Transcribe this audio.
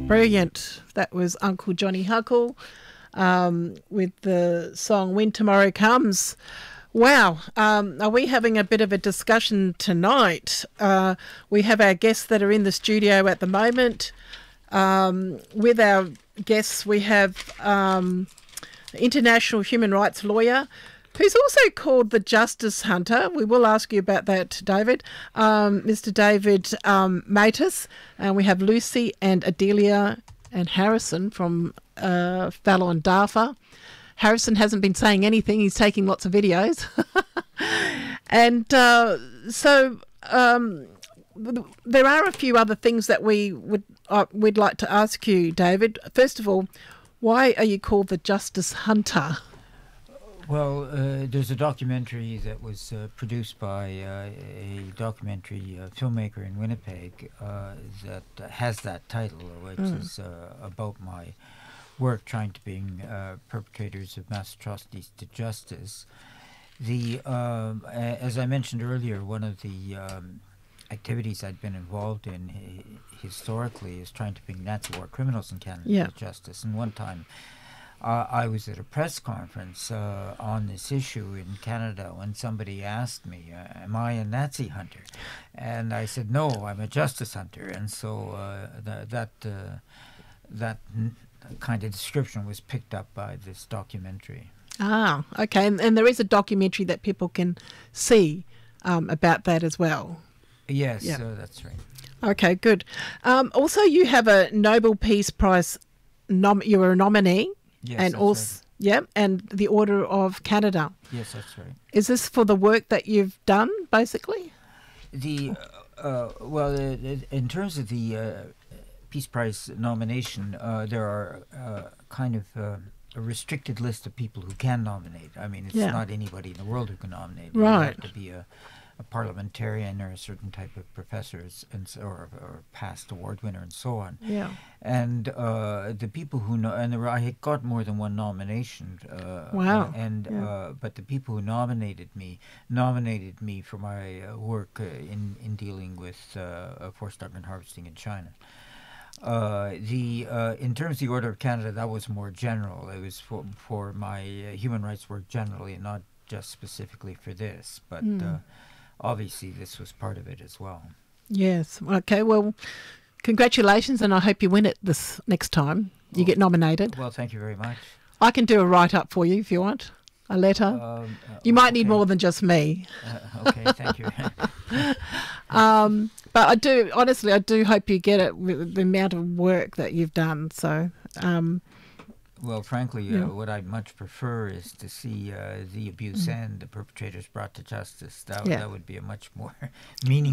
Brilliant. That was Uncle Johnny Huckle with the song When Tomorrow Comes. Wow. Are we having a bit of a discussion tonight? We have our guests that are in the studio at the moment. With our guests, we have international human rights lawyer who's also called the Justice Hunter. We will ask you about that, David. Mr. David Matus. And we have Lucy and Adelia and Harrison from Falun Dafa. Harrison hasn't been saying anything. He's taking lots of videos. And so there are a few other things that we'd like to ask you, David. First of all, why are you called the Justice Hunter? Well, there's a documentary that was produced by a documentary filmmaker in Winnipeg that has that title, which is about my work trying to bring perpetrators of mass atrocities to justice. As I mentioned earlier, one of the activities I'd been involved in historically is trying to bring Nazi war criminals in Canada to justice. And one time I was at a press conference on this issue in Canada when somebody asked me, am I a Nazi hunter? And I said, no, I'm a justice hunter. And so that kind of description was picked up by this documentary. Ah, okay. And there is a documentary that people can see about that as well. Yes, that's right. Okay, good. Also, you have a Nobel Peace Prize, you were a nominee. Yes, and also, right. And the Order of Canada. Yes, that's right. Is this for the work that you've done, basically? In terms of the Peace Prize nomination, there are kind of a restricted list of people who can nominate. I mean, it's not anybody in the world who can nominate. Right. You have to be a parliamentarian or a certain type of professors or past award winner and so on. Yeah. And the people who I had got more than one nomination. Wow. But the people who nominated me for my work in dealing with forced migrant harvesting in China. In terms of the Order of Canada, that was more general. It was for my human rights work generally, not just specifically for this, but obviously this was part of it as well. Yes. Okay, well, congratulations, and I hope you win it this next time you get nominated. Well, thank you very much. I can do a write-up for you if you want, a letter. You might need more than just me. Okay, thank you. But I do hope you get it with the amount of work that you've done. So, well, frankly, what I'd much prefer is to see the abuse and the perpetrators brought to justice. That would be a much more meaningful